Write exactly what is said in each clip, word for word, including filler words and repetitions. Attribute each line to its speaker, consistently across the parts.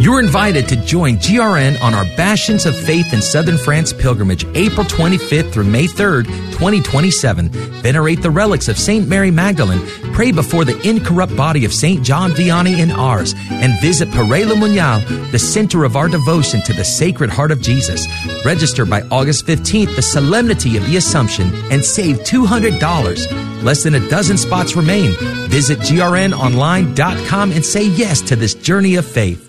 Speaker 1: You're invited to join G R N on our Bastions of Faith in Southern France pilgrimage, April twenty-fifth through May third, twenty twenty-seven. Venerate the relics of Saint Mary Magdalene, pray before the incorrupt body of Saint John Vianney in Ars, and visit Paray-le-Monial, the center of our devotion to the Sacred Heart of Jesus. Register by August fifteenth, the Solemnity of the Assumption, and save two hundred dollars. Less than a dozen spots remain. Visit G R N online dot com and say yes to this journey of faith.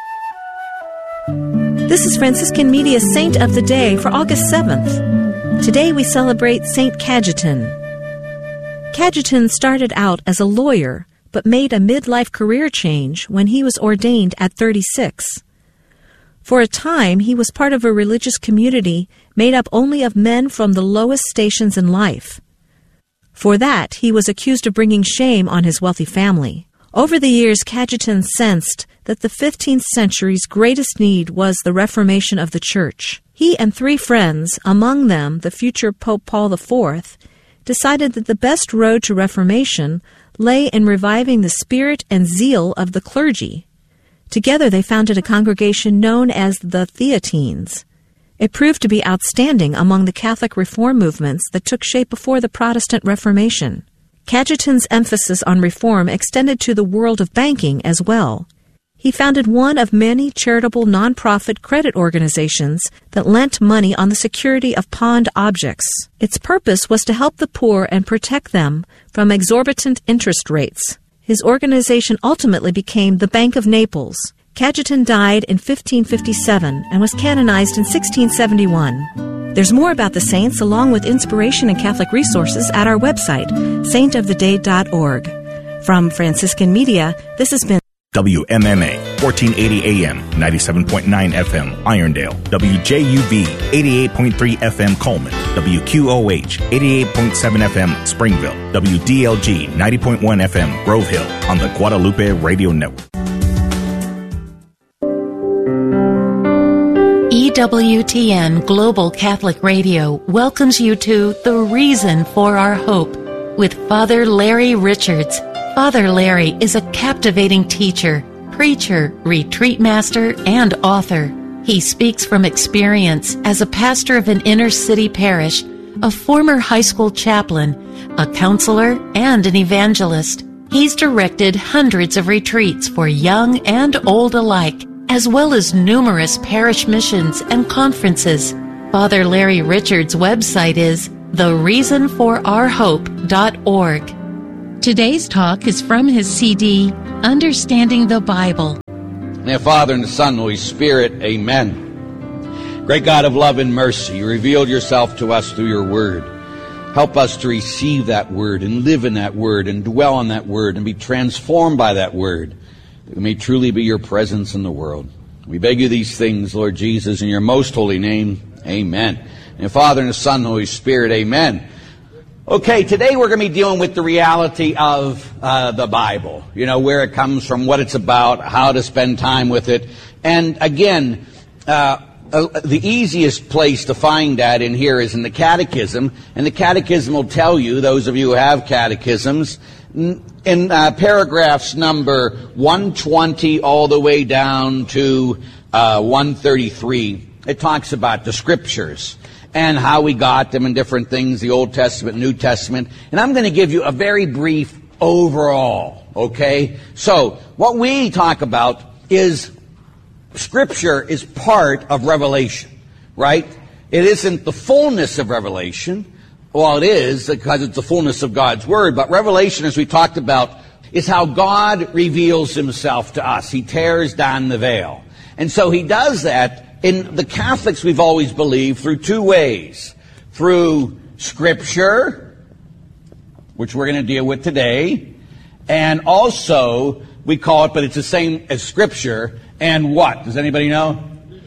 Speaker 2: This is Franciscan Media's Saint of the Day for August seventh. Today we celebrate Saint Cajetan. Cajetan started out as a lawyer, but made a midlife career change when he was ordained at thirty-six. For a time, he was part of a religious community made up only of men from the lowest stations in life. For that, he was accused of bringing shame on his wealthy family. Over the years, Cajetan sensed that the fifteenth century's greatest need was the reformation of the Church. He and three friends, among them the future Pope Paul the Fourth, decided that the best road to reformation lay in reviving the spirit and zeal of the clergy. Together they founded a congregation known as the Theatines. It proved to be outstanding among the Catholic reform movements that took shape before the Protestant Reformation. Cajetan's emphasis on reform extended to the world of banking as well. He founded one of many charitable nonprofit credit organizations that lent money on the security of pawned objects. Its purpose was to help the poor and protect them from exorbitant interest rates. His organization ultimately became the Bank of Naples. Cajetan died in fifteen fifty-seven and was canonized in sixteen seventy-one. There's more about the saints along with inspiration and Catholic resources at our website, saint of the day dot org. From Franciscan Media, this has been
Speaker 3: W M M A, fourteen eighty A M, ninety-seven point nine F M, Irondale. W J U V, eighty-eight point three F M, Coleman. W Q O H, eighty-eight point seven F M, Springville. W D L G, ninety point one F M, Grove Hill, on the Guadalupe Radio Network.
Speaker 4: E W T N Global Catholic Radio welcomes you to The Reason for Our Hope with Father Larry Richards. Father Larry is a captivating teacher, preacher, retreat master, and author. He speaks from experience as a pastor of an inner-city parish, a former high school chaplain, a counselor, and an evangelist. He's directed hundreds of retreats for young and old alike, as well as numerous parish missions and conferences. Father Larry Richards' website is the reason for our hope dot org. Today's talk is from his C D, Understanding the Bible.
Speaker 5: Now, Father, and the Son, and the Holy Spirit, amen. Great God of love and mercy, you revealed yourself to us through your word. Help us to receive that word and live in that word and dwell on that word and be transformed by that word, that we may truly be your presence in the world. We beg you these things, Lord Jesus, in your most holy name, amen. And Father, and the Son, and the Holy Spirit, amen. Okay, today we're going to be dealing with the reality of uh, the Bible. You know, where it comes from, what it's about, how to spend time with it. And again, uh, uh, the easiest place to find that in here is in the Catechism. And the Catechism will tell you, those of you who have catechisms, in uh, paragraphs number one twenty all the way down to uh, one thirty-three, it talks about the Scriptures and how we got them and different things, the Old Testament, New Testament. And I'm going to give you a very brief overall, okay? So, what we talk about is Scripture is part of Revelation, right? It isn't the fullness of Revelation. Well, it is, because it's the fullness of God's Word. But Revelation, as we talked about, is how God reveals Himself to us. He tears down the veil. And so He does that. In the Catholics, we've always believed through two ways. Through Scripture, which we're going to deal with today, and also, we call it, but it's the same as Scripture, and what? Does anybody know?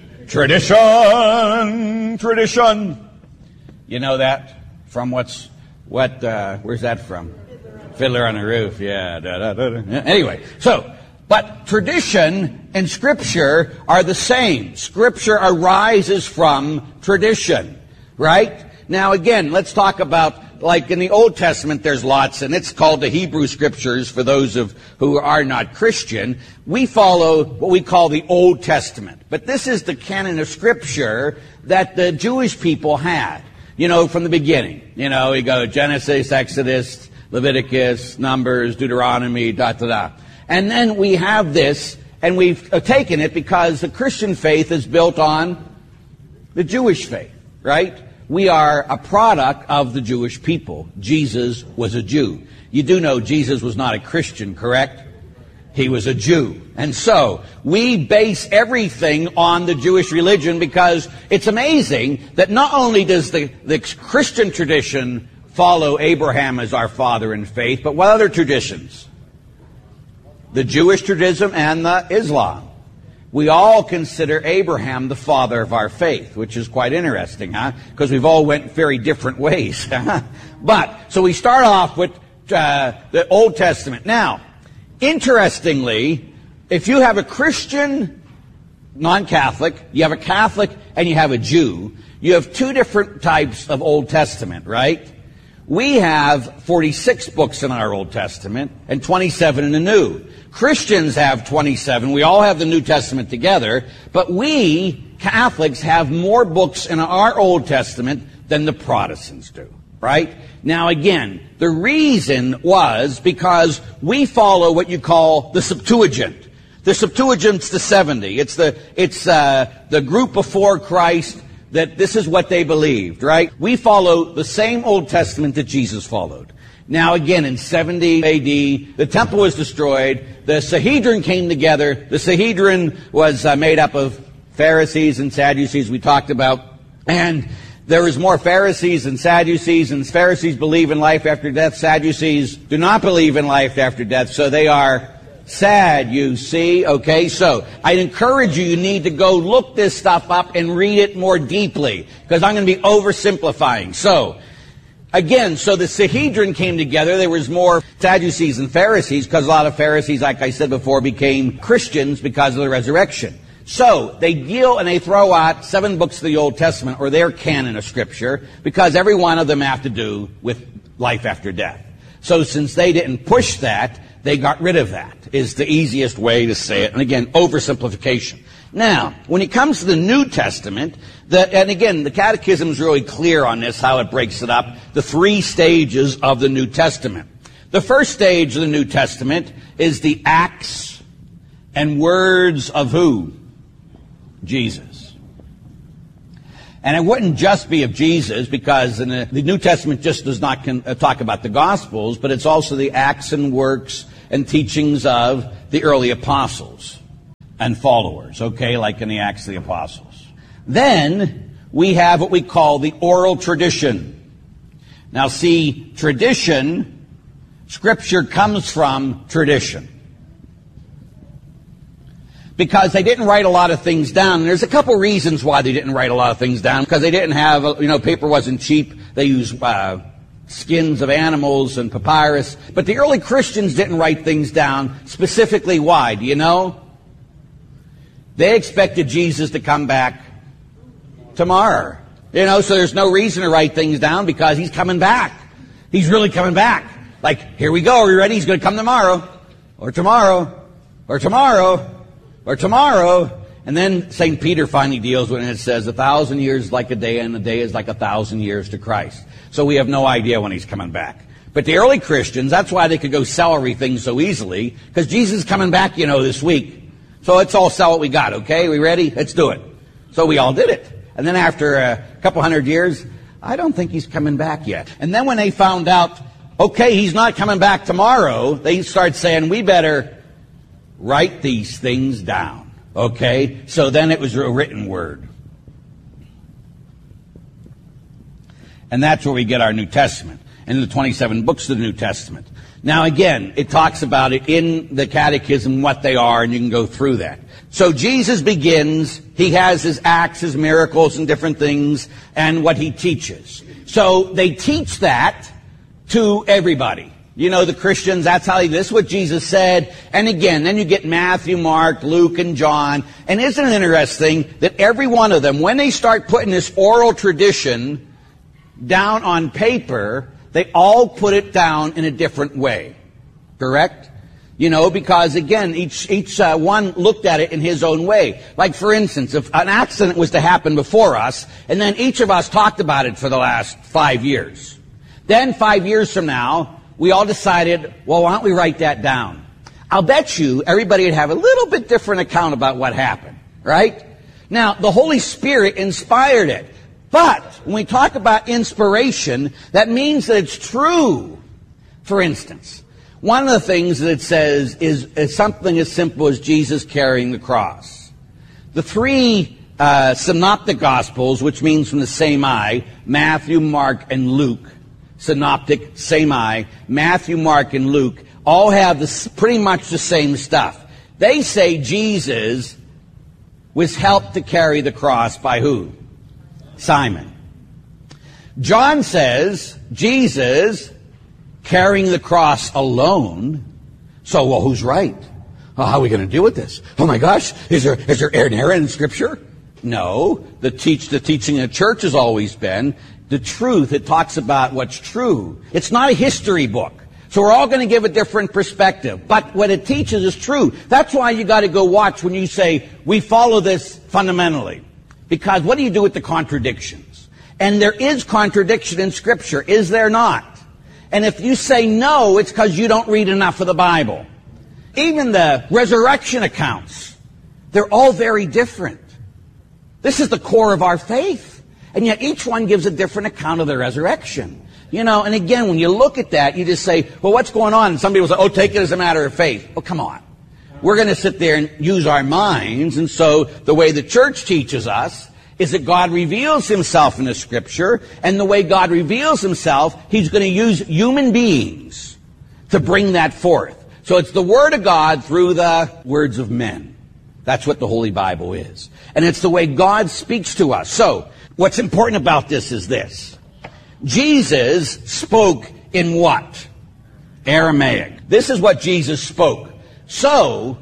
Speaker 5: Tradition! Tradition! You know that? From what's, what, uh, where's that from? Fiddler on the Roof, yeah. Da, da, da, da. Anyway, so, but tradition and Scripture are the same. Scripture arises from tradition, right? Now again, let's talk about like in the Old Testament, there's lots, and it's called the Hebrew Scriptures for those of who are not Christian. We follow what we call the Old Testament. But this is the canon of Scripture that the Jewish people had, you know, from the beginning. You know, we go Genesis, Exodus, Leviticus, Numbers, Deuteronomy, da, da, da. And then we have this, and we've taken it because the Christian faith is built on the Jewish faith, right? We are a product of the Jewish people. Jesus was a Jew. You do know Jesus was not a Christian, correct? He was a Jew. And so, we base everything on the Jewish religion because it's amazing that not only does the, the Christian tradition follow Abraham as our father in faith, but what other traditions? The Jewish tradition and the Islam. We all consider Abraham the father of our faith, which is quite interesting, huh? Because we've all went very different ways. But, so we start off with uh, the Old Testament. Now, interestingly, if you have a Christian non-Catholic, you have a Catholic, and you have a Jew, you have two different types of Old Testament, right? We have forty-six books in our Old Testament and twenty-seven in the New. Christians have twenty-seven. We all have the New Testament together, but we, Catholics, have more books in our Old Testament than the Protestants do, right? Now again, the reason was because we follow what you call the Septuagint. The Septuagint's the seventy. It's the, it's, uh, the group before Christ that this is what they believed, right? We follow the same Old Testament that Jesus followed. Now again, in seventy A D, the temple was destroyed. The Sanhedrin came together. The Sanhedrin was uh, made up of Pharisees and Sadducees we talked about. And there was more Pharisees than Sadducees, and Pharisees believe in life after death. Sadducees do not believe in life after death, so they are sad, you see. Okay, so I encourage you, you need to go look this stuff up and read it more deeply, because I'm going to be oversimplifying. So, again, so the Sanhedrin came together. There was more Sadducees than Pharisees, because a lot of Pharisees, like I said before, became Christians because of the resurrection. So, they deal and they throw out seven books of the Old Testament, or their canon of Scripture, because every one of them have to do with life after death. So, since they didn't push that, they got rid of that, is the easiest way to say it. And again, oversimplification. Now, when it comes to the New Testament, the, and again, the Catechism is really clear on this, how it breaks it up, the three stages of the New Testament. The first stage of the New Testament is the acts and words of who? Jesus. And it wouldn't just be of Jesus, because in the, the New Testament just does not con, uh, talk about the Gospels, but it's also the acts and works and teachings of the early apostles and followers, okay, like in the Acts of the Apostles. Then we have what we call the oral tradition. Now see, tradition, Scripture comes from tradition. Because they didn't write a lot of things down. And there's a couple reasons why they didn't write a lot of things down. Because they didn't have, you know, paper wasn't cheap. They used uh, skins of animals and papyrus. But the early Christians didn't write things down. Specifically why? Do you know? They expected Jesus to come back tomorrow. You know, so there's no reason to write things down because he's coming back. He's really coming back. Like, here we go. Are you ready? He's going to come tomorrow. Or tomorrow. Or tomorrow. Or tomorrow. And then Saint Peter finally deals with it and it says, a thousand years is like a day and a day is like a thousand years to Christ. So we have no idea when he's coming back. But the early Christians, that's why they could go sell everything so easily, because Jesus is coming back, you know, this week. So let's all sell what we got, okay? We ready? Let's do it. So we all did it. And then after a couple hundred years, I don't think he's coming back yet. And then when they found out, okay, he's not coming back tomorrow, they start saying, we better write these things down. Okay? So then it was a written word. And that's where we get our New Testament. And the twenty-seven books of the New Testament. Now again, it talks about it in the Catechism, what they are, and you can go through that. So Jesus begins, he has his acts, his miracles, and different things, and what he teaches. So they teach that to everybody. You know, the Christians, that's how, this is what Jesus said. And again, then you get Matthew, Mark, Luke, and John. And isn't it interesting that every one of them, when they start putting this oral tradition down on paper, They all put it down in a different way. Correct? You know, because again, each each uh, one looked at it in his own way. Like, for instance, if an accident was to happen before us, and then each of us talked about it for the last five years. Then five years from now, we all decided, well, why don't we write that down? I'll bet you everybody would have a little bit different account about what happened, right? Now, the Holy Spirit inspired it. But when we talk about inspiration, that means that it's true. For instance, one of the things that it says is, is something as simple as Jesus carrying the cross. The three uh, synoptic gospels, which means from the same eye, Matthew, Mark, and Luke, synoptic, same eye, Matthew, Mark, and Luke, all have this, pretty much the same stuff. They say Jesus was helped to carry the cross by who? Simon. John says Jesus carrying the cross alone. So, well, who's right? Oh, how are we going to deal with this? Oh my gosh, is there is there an error in Scripture? No. The teach the teaching of the church has always been the truth. It talks about what's true. It's not a history book. So we're all going to give a different perspective. But what it teaches is true. That's why you got to go watch when you say, we follow this fundamentally. Because what do you do with the contradictions? And there is contradiction in Scripture, is there not? And if you say no, it's because you don't read enough of the Bible. Even the resurrection accounts, they're all very different. This is the core of our faith. And yet each one gives a different account of the resurrection. You know, and again, when you look at that, you just say, well, what's going on? And somebody will say, oh, take it as a matter of faith. Well, come on. We're going to sit there and use our minds. And so the way the church teaches us is that God reveals himself in the Scripture. And the way God reveals himself, he's going to use human beings to bring that forth. So it's the Word of God through the words of men. That's what the Holy Bible is. And it's the way God speaks to us. So what's important about this is this. Jesus spoke in what? Aramaic. This is what Jesus spoke. So,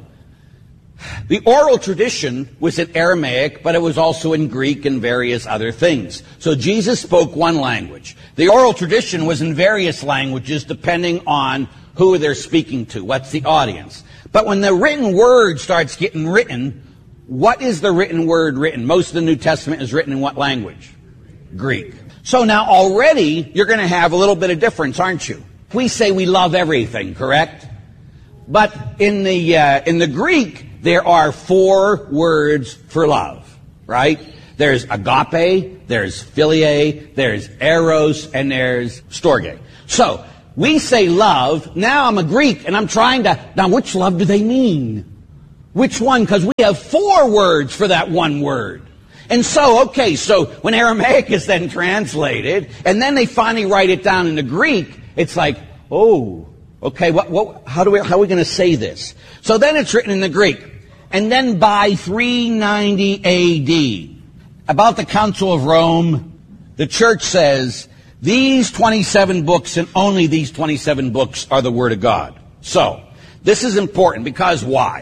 Speaker 5: the oral tradition was in Aramaic, but it was also in Greek and various other things. So Jesus spoke one language. The oral tradition was in various languages depending on who they're speaking to, what's the audience. But when the written word starts getting written, what is the written word written? Most of the New Testament is written in what language? Greek. So now already you're going to have a little bit of difference, aren't you? We say we love everything, correct? But in the uh, in the Greek, there are four words for love, right? There's agape, there's philia, there's eros, and there's storge. So we say love. Now I'm a Greek, and I'm trying to, now which love do they mean? Which one? Because we have four words for that one word. And so, okay, so when Aramaic is then translated, and then they finally write it down in the Greek, it's like, oh, okay, what, what, how do we, how are we going to say this? So then it's written in the Greek. And then by three ninety A D, about the Council of Rome, the church says, these twenty-seven books and only these twenty-seven books are the Word of God. So, this is important because why?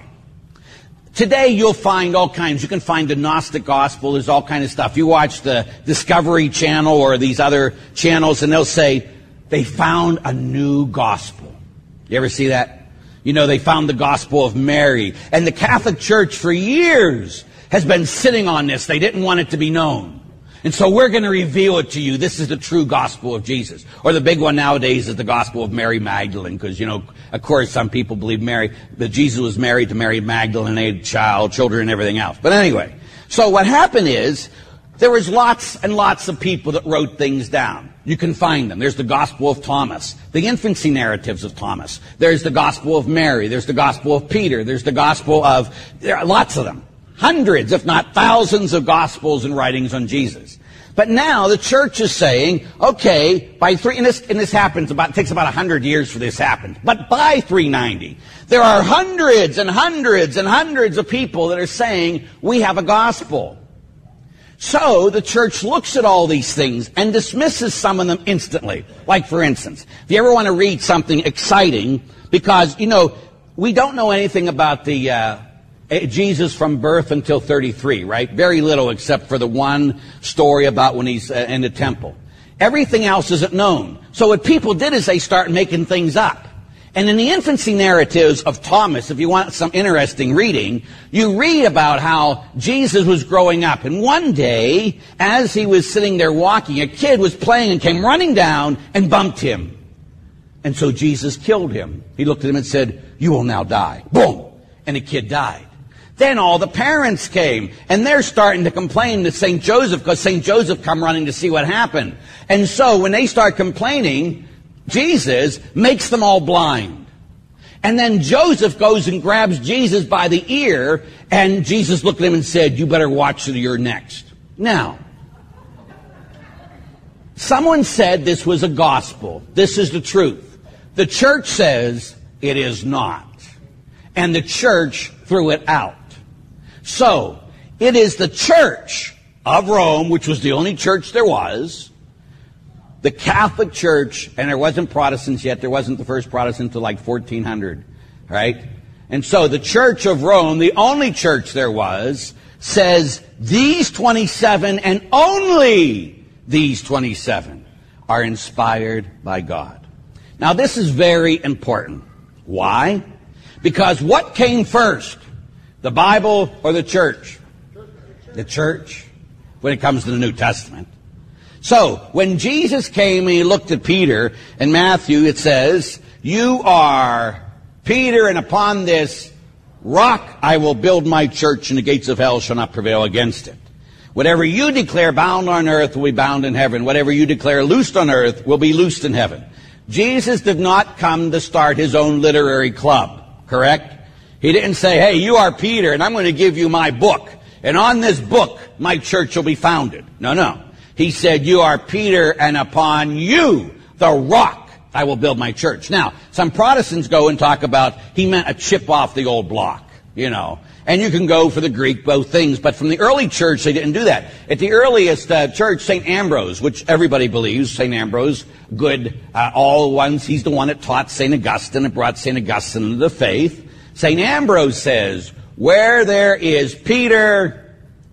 Speaker 5: Today you'll find all kinds. You can find the Gnostic Gospel. There's all kinds of stuff. You watch the Discovery Channel or these other channels and they'll say, they found a new gospel. You ever see that? You know, they found the Gospel of Mary. And the Catholic Church for years has been sitting on this. They didn't want it to be known. And so we're going to reveal it to you. This is the true gospel of Jesus. Or the big one nowadays is the gospel of Mary Magdalene. Because, you know, of course, some people believe Mary, that Jesus was married to Mary Magdalene, and they had child, children, and everything else. But anyway, so what happened is, there was lots and lots of people that wrote things down. You can find them. There's the Gospel of Thomas, the infancy narratives of Thomas. There's the Gospel of Mary. There's the Gospel of Peter. There's the Gospel of, there are lots of them. Hundreds, if not thousands of Gospels and writings on Jesus. But now the church is saying, okay, by three, and this, and this happens about, it takes about a hundred years for this to happen. But by three ninety, there are hundreds and hundreds and hundreds of people that are saying, we have a gospel. So the church looks at all these things and dismisses some of them instantly. Like, for instance, if you ever want to read something exciting, because, you know, we don't know anything about the uh, Jesus from birth until thirty-three, right? Very little except for the one story about when he's uh, in the temple. Everything else isn't known. So what people did is they start making things up. And in the infancy narratives of Thomas, if you want some interesting reading, you read about how Jesus was growing up. And one day, as he was sitting there walking, a kid was playing and came running down and bumped him. And so Jesus killed him. He looked at him and said, "You will now die." Boom! And the kid died. Then all the parents came, and they're starting to complain to Saint Joseph because Saint Joseph come running to see what happened. And so when they start complaining, Jesus makes them all blind. And then Joseph goes and grabs Jesus by the ear, and Jesus looked at him and said, "You better watch that you're next." Now, someone said this was a gospel. This is the truth. The church says it is not. And the church threw it out. So, it is the Church of Rome, which was the only church there was, the Catholic Church, and there wasn't Protestants yet. There wasn't the first Protestant until like fourteen hundred, right? And so the Church of Rome, the only church there was, says these twenty-seven and only these twenty-seven are inspired by God. Now, this is very important. Why? Because what came first? The Bible or the church? The church, when it comes to the New Testament. So, when Jesus came and he looked at Peter, in Matthew it says, "You are Peter, and upon this rock I will build my church, and the gates of hell shall not prevail against it. Whatever you declare bound on earth will be bound in heaven. Whatever you declare loosed on earth will be loosed in heaven." Jesus did not come to start his own literary club, correct? He didn't say, "Hey, you are Peter, and I'm going to give you my book. And on this book, my church will be founded." No, no. He said, "You are Peter, and upon you, the rock, I will build my church." Now, some Protestants go and talk about he meant a chip off the old block, you know. And you can go for the Greek, both things. But from the early church, they didn't do that. At the earliest uh, church, Saint Ambrose, which everybody believes, Saint Ambrose, good, uh, all ones, he's the one that taught Saint Augustine and brought Saint Augustine into the faith. Saint Ambrose says, where there is Peter,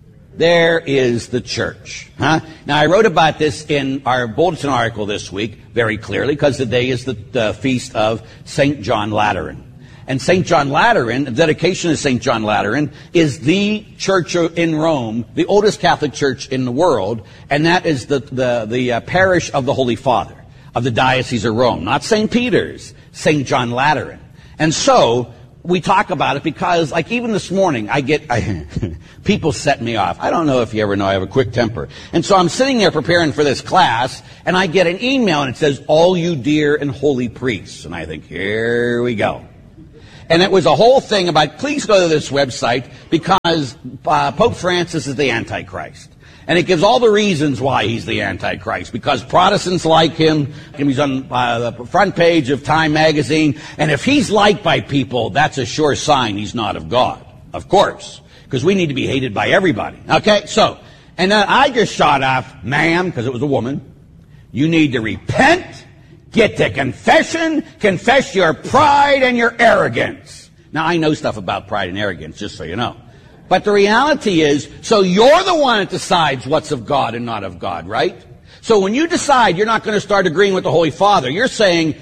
Speaker 5: there is the church. Huh? Now, I wrote about this in our bulletin article this week very clearly because today is the, the feast of Saint John Lateran. And Saint John Lateran, the dedication of Saint John Lateran, is the church in Rome, the oldest Catholic church in the world, and that is the, the, the uh, parish of the Holy Father, of the Diocese of Rome. Not Saint Peter's, Saint John Lateran. And so, we talk about it because, like, even this morning, I get, I, people set me off. I don't know if you ever know, I have a quick temper. And so I'm sitting there preparing for this class, and I get an email, and it says, "All you dear and holy priests." And I think, here we go. And it was a whole thing about, please go to this website, because uh, Pope Francis is the Antichrist. And it gives all the reasons why he's the Antichrist. Because Protestants like him. He's on uh, the front page of Time magazine. And if he's liked by people, that's a sure sign he's not of God. Of course. Because we need to be hated by everybody. Okay, so, and then I just shot off, "Ma'am," because it was a woman, "you need to repent, get to confession, confess your pride and your arrogance." Now, I know stuff about pride and arrogance, just so you know. But the reality is, so you're the one that decides what's of God and not of God, right? So when you decide you're not going to start agreeing with the Holy Father, you're saying,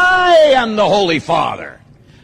Speaker 5: "I am the Holy Father.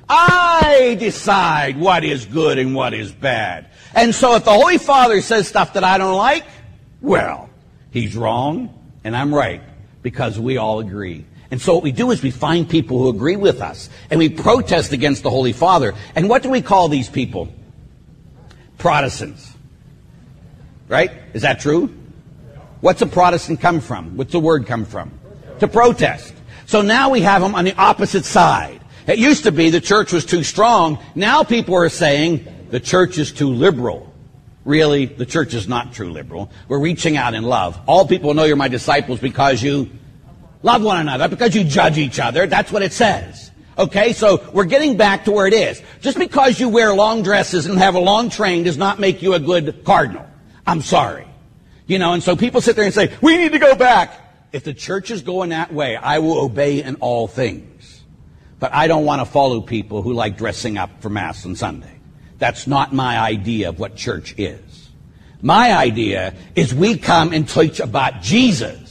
Speaker 5: I decide what is good and what is bad." And so if the Holy Father says stuff that I don't like, well, he's wrong and I'm right, because we all agree. And so what we do is we find people who agree with us, and we protest against the Holy Father. And what do we call these people? Protestants. Right? Is that true? What's a Protestant come from? What's the word come from? To protest. So now we have them on the opposite side. It used to be the church was too strong. Now people are saying the church is too liberal. Really, the church is not true liberal. We're reaching out in love. All people know you're my disciples because you love one another, because you judge each other. That's what it says. Okay, so we're getting back to where it is. Just because you wear long dresses and have a long train does not make you a good cardinal. I'm sorry. You know, and so people sit there and say, we need to go back. If the church is going that way, I will obey in all things. But I don't want to follow people who like dressing up for Mass on Sunday. That's not my idea of what church is. My idea is we come and teach about Jesus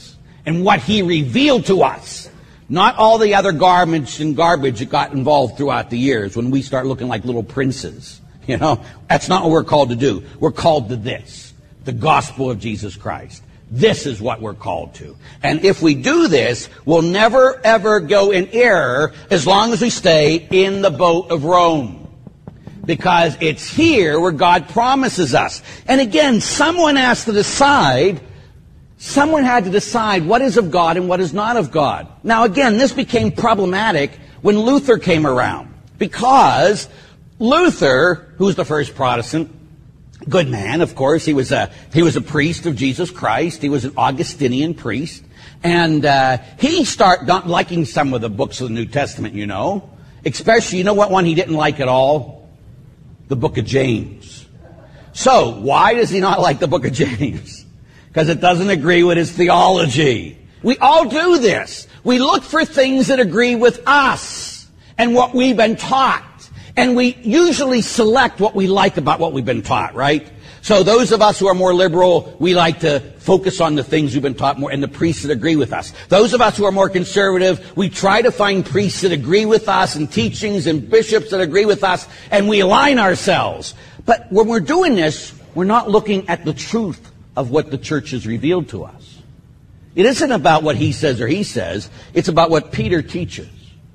Speaker 5: and what he revealed to us. Not all the other garbage and garbage that got involved throughout the years when we start looking like little princes. You know, that's not what we're called to do. We're called to this, the gospel of Jesus Christ. This is what we're called to. And if we do this, we'll never, ever go in error as long as we stay in the boat of Rome. Because it's here where God promises us. And again, someone has to decide, someone had to decide what is of God and what is not of God. Now again, this became problematic when Luther came around. Because Luther, who was the first Protestant, good man, of course. He was a he was a priest of Jesus Christ. He was an Augustinian priest, and uh, he started not liking some of the books of the New Testament. You know, especially you know what one he didn't like at all? The Book of James. So why does he not like the Book of James? Because it doesn't agree with his theology. We all do this. We look for things that agree with us and what we've been taught. And we usually select what we like about what we've been taught, right? So those of us who are more liberal, we like to focus on the things we've been taught more and the priests that agree with us. Those of us who are more conservative, we try to find priests that agree with us and teachings and bishops that agree with us, and we align ourselves. But when we're doing this, we're not looking at the truth of what the church has revealed to us. It isn't about what he says or he says. It's about what Peter teaches,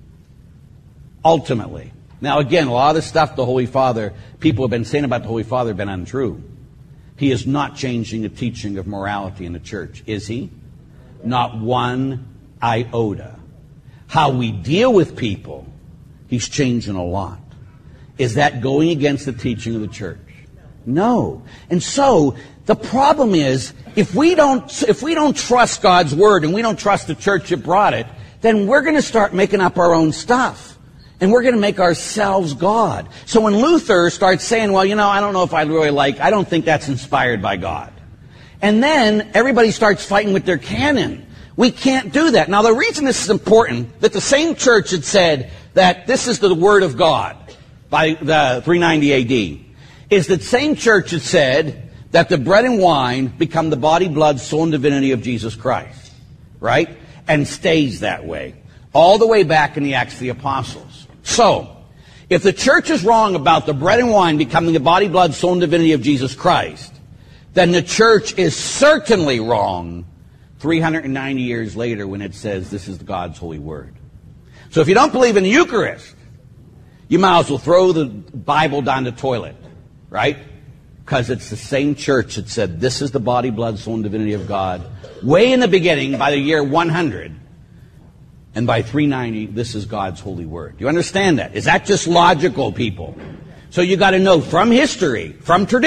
Speaker 5: ultimately. Now, again, a lot of the stuff the Holy Father, people have been saying about the Holy Father have been untrue. He is not changing the teaching of morality in the church, is he? Not one iota. How we deal with people, he's changing a lot. Is that going against the teaching of the church? No. And so, the problem is, if we don't, if we don't trust God's Word and we don't trust the church that brought it, then we're going to start making up our own stuff. And we're going to make ourselves God. So when Luther starts saying, well, you know, I don't know if I really like, I don't think that's inspired by God. And then everybody starts fighting with their canon. We can't do that. Now, the reason this is important, that the same church had said that this is the Word of God by the three ninety A D, is that same church had said that the bread and wine become the body, blood, soul, and divinity of Jesus Christ. Right? And stays that way. All the way back in the Acts of the Apostles. So, if the church is wrong about the bread and wine becoming the body, blood, soul, and divinity of Jesus Christ, then the church is certainly wrong three hundred ninety years later when it says this is God's holy word. So if you don't believe in the Eucharist, you might as well throw the Bible down the toilet, right? Because it's the same church that said this is the body, blood, soul, and divinity of God way in the beginning by the year one hundred. And by three ninety, this is God's holy word. Do you understand that? Is that just logical, people? So you got to know from history, from tradition,